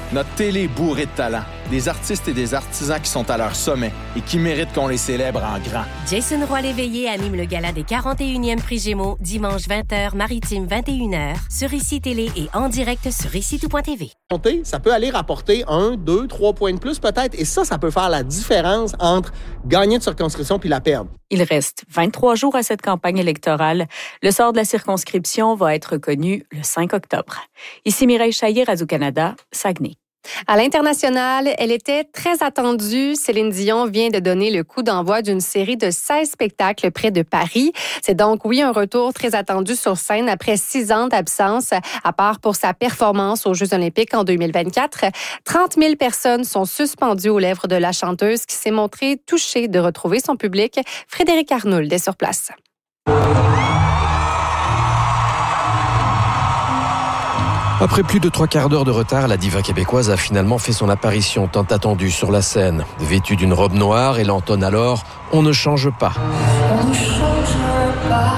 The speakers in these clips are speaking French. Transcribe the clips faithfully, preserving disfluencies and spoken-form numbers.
Notre télé est bourrée de talent. Des artistes et des artisans qui sont à leur sommet et qui méritent qu'on les célèbre en grand. Jason Roy-Léveillé anime le gala des quarante et unième Prix Gémeaux, dimanche vingt heures, Maritime vingt et une heures, sur Ici Télé et en direct sur ici tout point t v. Ça peut aller rapporter un, deux, trois points de plus peut-être. Et ça, ça peut faire la différence entre gagner de circonscription puis la perdre. Il reste vingt-trois jours à cette campagne électorale. Le sort de la circonscription va être connu le cinq octobre. Ici Mireille Chaillet, Radio-Canada, Saguenay. À l'international, elle était très attendue. Céline Dion vient de donner le coup d'envoi d'une série de seize spectacles près de Paris. C'est donc, oui, un retour très attendu sur scène après six ans d'absence, à part pour sa performance aux Jeux olympiques en deux mille vingt-quatre. trente mille personnes sont suspendues aux lèvres de la chanteuse qui s'est montrée touchée de retrouver son public. Frédéric Arnould est sur place. Après plus de trois quarts d'heure de retard, la diva québécoise a finalement fait son apparition tant attendue sur la scène. Vêtue d'une robe noire, elle entonne alors « On ne change pas ». On ne change pas,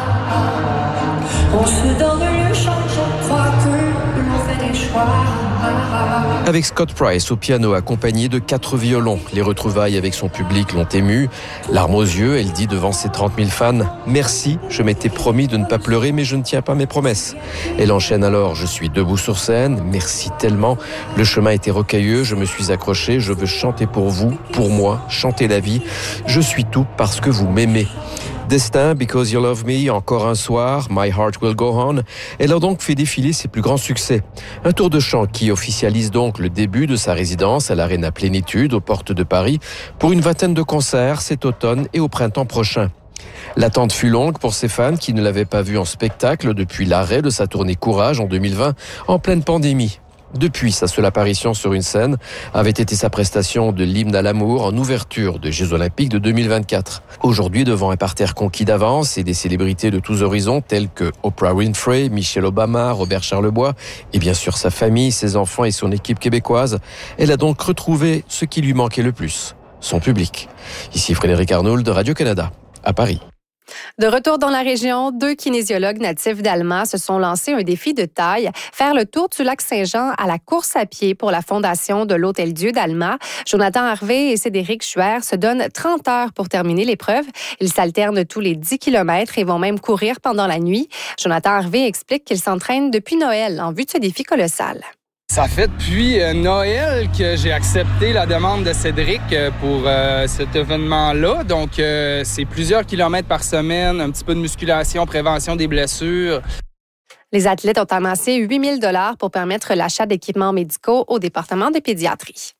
on se donne le change, on croit que l'on fait des choix. Avec Scott Price au piano accompagné de quatre violons. Les retrouvailles avec son public l'ont émue. Larmes aux yeux, elle dit devant ses trente mille fans « Merci, je m'étais promis de ne pas pleurer mais je ne tiens pas mes promesses ». Elle enchaîne alors « Je suis debout sur scène, merci tellement. Le chemin était rocailleux, je me suis accroché, je veux chanter pour vous, pour moi, chanter la vie. Je suis tout parce que vous m'aimez ». Destin, Because You Love Me, encore un soir, My Heart Will Go On. Elle a donc fait défiler ses plus grands succès. Un tour de chant qui officialise donc le début de sa résidence à l'Arena Plénitude, aux portes de Paris, pour une vingtaine de concerts cet automne et au printemps prochain. L'attente fut longue pour ses fans qui ne l'avaient pas vue en spectacle depuis l'arrêt de sa tournée Courage en deux mille vingt, en pleine pandémie. Depuis, sa seule apparition sur une scène avait été sa prestation de l'hymne à l'amour en ouverture des Jeux Olympiques de deux mille vingt-quatre. Aujourd'hui, devant un parterre conquis d'avance et des célébrités de tous horizons telles que Oprah Winfrey, Michelle Obama, Robert Charlebois et bien sûr sa famille, ses enfants et son équipe québécoise, elle a donc retrouvé ce qui lui manquait le plus, son public. Ici Frédéric Arnould de Radio-Canada, à Paris. De retour dans la région, deux kinésiologues natifs d'Alma se sont lancés un défi de taille, faire le tour du lac Saint-Jean à la course à pied pour la fondation de l'Hôtel-Dieu d'Alma. Jonathan Harvey et Cédric Schuer se donnent trente heures pour terminer l'épreuve. Ils s'alternent tous les dix kilomètres et vont même courir pendant la nuit. Jonathan Harvey explique qu'il s'entraîne depuis Noël en vue de ce défi colossal. Ça fait depuis Noël que j'ai accepté la demande de Cédric pour euh, cet événement-là. Donc, euh, c'est plusieurs kilomètres par semaine, un petit peu de musculation, prévention des blessures. Les athlètes ont amassé huit mille dollars pour permettre l'achat d'équipements médicaux au département de pédiatrie.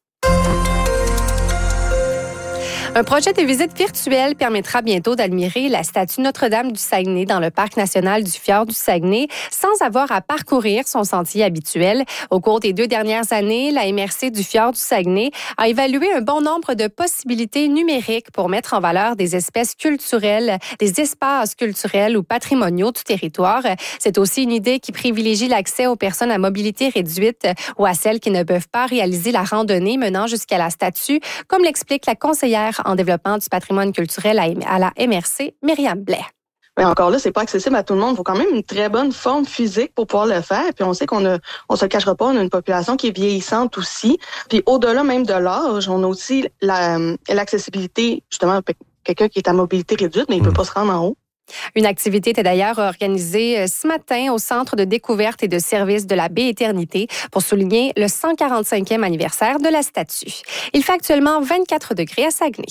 Un projet de visite virtuelle permettra bientôt d'admirer la statue Notre-Dame du Saguenay dans le parc national du Fjord du Saguenay sans avoir à parcourir son sentier habituel. Au cours des deux dernières années, la M R C du Fjord du Saguenay a évalué un bon nombre de possibilités numériques pour mettre en valeur des espèces culturelles, des espaces culturels ou patrimoniaux du territoire. C'est aussi une idée qui privilégie l'accès aux personnes à mobilité réduite ou à celles qui ne peuvent pas réaliser la randonnée menant jusqu'à la statue, comme l'explique la conseillère en développement du patrimoine culturel à la M R C, Myriam Blais. Mais encore là, c'est pas accessible à tout le monde. Il faut quand même une très bonne forme physique pour pouvoir le faire. Puis on sait qu'on a, on se cachera pas, on a une population qui est vieillissante aussi. Puis au-delà même de l'âge, on a aussi la, l'accessibilité, justement, quelqu'un qui est à mobilité réduite, mais il peut pas se rendre en haut. Une activité était d'ailleurs organisée ce matin au Centre de découverte et de services de la Baie Éternité pour souligner le cent quarante-cinquième anniversaire de la statue. Il fait actuellement vingt-quatre degrés à Saguenay.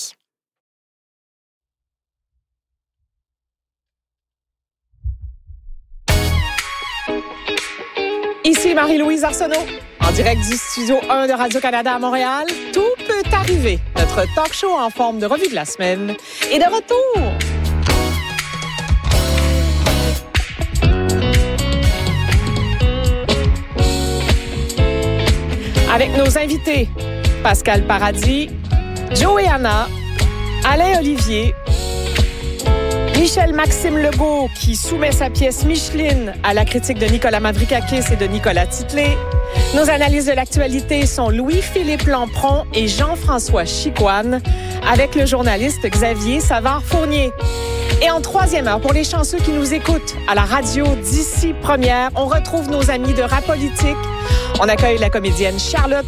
Ici Marie-Louise Arsenault, en direct du studio un de Radio-Canada à Montréal. Tout peut arriver. Notre talk show en forme de revue de la semaine est de retour. Avec nos invités, Pascal Paradis, Joey-Anna, Alain Olivier, Michel-Maxime Legault qui soumet sa pièce Micheline à la critique de Nicolas Mavrikakis et de Nicolas Titley. Nos analyses de l'actualité sont Louis-Philippe Lampron et Jean-François Chicoine avec le journaliste Xavier Savard-Fournier. Et en troisième heure, pour les chanceux qui nous écoutent à la radio d'ici première, on retrouve nos amis de Rap Politique. On accueille la comédienne Charlotte